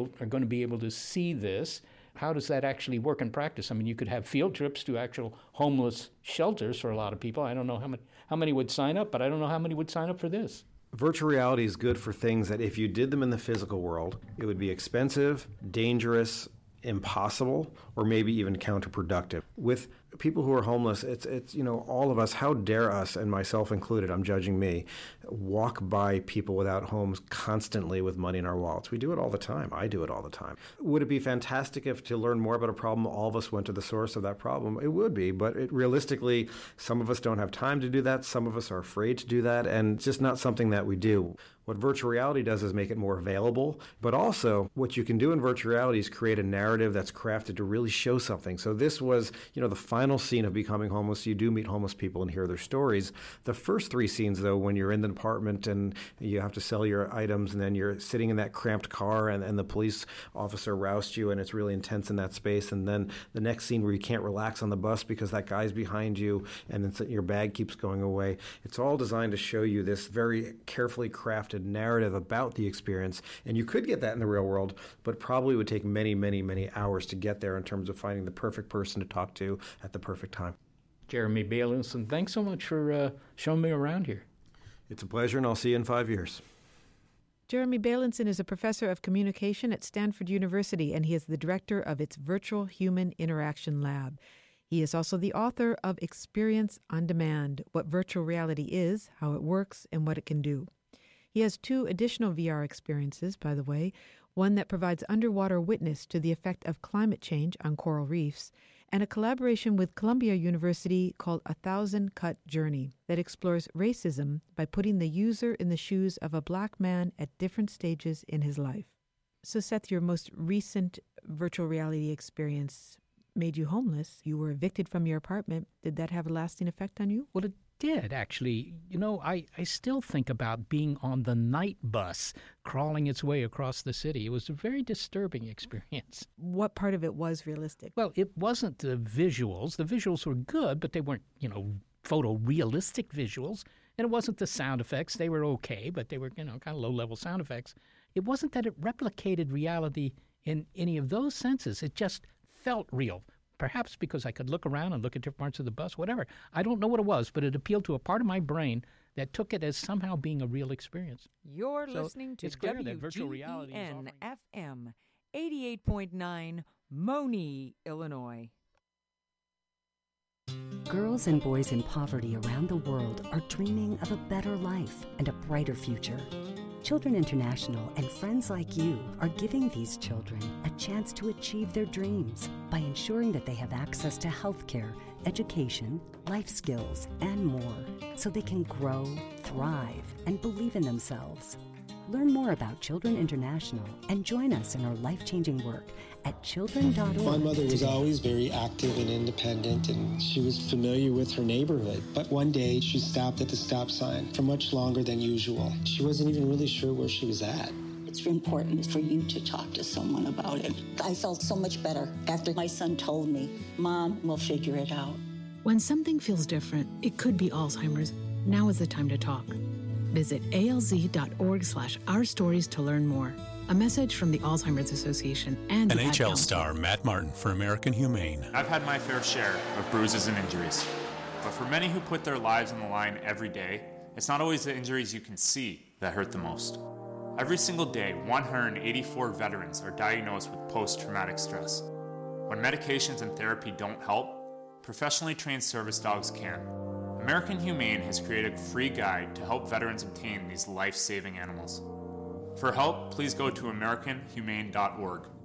people are going to be able to see this. How does that actually work in practice? I mean, you could have field trips to actual homeless shelters for a lot of people. I don't know how many would sign up, but I don't know how many would sign up for this. Virtual reality is good for things that if you did them in the physical world, it would be expensive, dangerous, impossible, or maybe even counterproductive. With people who are homeless, it's all of us, how dare us, and myself included, I'm judging me, walk by people without homes constantly with money in our wallets. We do it all the time. I do it all the time. Would it be fantastic if to learn more about a problem, all of us went to the source of that problem? It would be, but realistically, some of us don't have time to do that. Some of us are afraid to do that, and it's just not something that we do. What virtual reality does is make it more available, but also what you can do in virtual reality is create a narrative that's crafted to really show something. So this was, the final scene of becoming homeless. You do meet homeless people and hear their stories. The first 3 scenes, though, when you're in the apartment and you have to sell your items and then you're sitting in that cramped car and the police officer roused you and it's really intense in that space. And then the next scene where you can't relax on the bus because that guy's behind you and then your bag keeps going away. It's all designed to show you this very carefully crafted narrative about the experience. And you could get that in the real world, but probably would take many, many, many hours to get there in terms of finding the perfect person to talk to at the perfect time. Jeremy Bailenson, thanks so much for showing me around here. It's a pleasure, and I'll see you in 5 years. Jeremy Bailenson is a professor of communication at Stanford University, and he is the director of its Virtual Human Interaction Lab. He is also the author of Experience on Demand, What Virtual Reality Is, How It Works, and What It Can Do. He has 2 additional VR experiences, by the way, one that provides underwater witness to the effect of climate change on coral reefs, and a collaboration with Columbia University called 1,000 Cut Journey that explores racism by putting the user in the shoes of a black man at different stages in his life. So, Seth, your most recent virtual reality experience made you homeless. You were evicted from your apartment. Did that have a lasting effect on you? Well, it did, actually. I still think about being on the night bus crawling its way across the city. It was a very disturbing experience. What part of it was realistic? Well, it wasn't the visuals. The visuals were good, but they weren't, photorealistic visuals. And it wasn't the sound effects. They were okay, but they were, kind of low-level sound effects. It wasn't that it replicated reality in any of those senses. It just felt real. Perhaps because I could look around and look at different parts of the bus, whatever. I don't know what it was, but it appealed to a part of my brain that took it as somehow being a real experience. You're listening to WGEN FM 88.9, Moni, Illinois. Girls and boys in poverty around the world are dreaming of a better life and a brighter future. Children International and friends like you are giving these children a chance to achieve their dreams by ensuring that they have access to healthcare, education, life skills, and more, so they can grow, thrive, and believe in themselves. Learn more about Children International and join us in our life-changing work at children.org. My mother was always very active and independent, and she was familiar with her neighborhood. But one day, she stopped at the stop sign for much longer than usual. She wasn't even really sure where she was at. It's important for you to talk to someone about it. I felt so much better after my son told me, Mom, we'll figure it out. When something feels different, it could be Alzheimer's. Now is the time to talk. Visit alz.org/ourstories to learn more. A message from the Alzheimer's Association and the NHL star Matt Martin for American Humane. I've had my fair share of bruises and injuries. But for many who put their lives on the line every day, it's not always the injuries you can see that hurt the most. Every single day, 184 veterans are diagnosed with post-traumatic stress. When medications and therapy don't help, professionally trained service dogs can. American Humane has created a free guide to help veterans obtain these life-saving animals. For help, please go to AmericanHumane.org.